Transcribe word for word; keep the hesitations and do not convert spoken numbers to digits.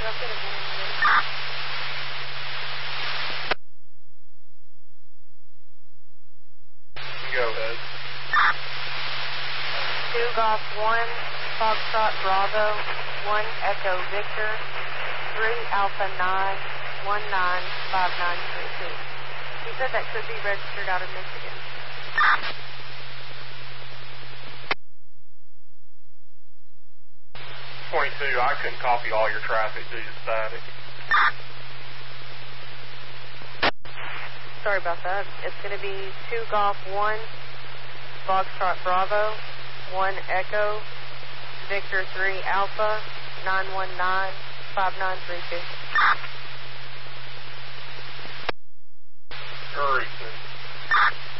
Go ahead. two Golf one, Foxtrot Bravo, one Echo Victor, three Alpha nine, one nine five nine three two. He said that could be registered out of Michigan. twenty-two, I couldn't copy all your traffic due to static. Sorry about that. It's going to be two Golf one, Foxtrot Bravo, one Echo, Victor three Alpha, nine one nine five nine three two. Hurry,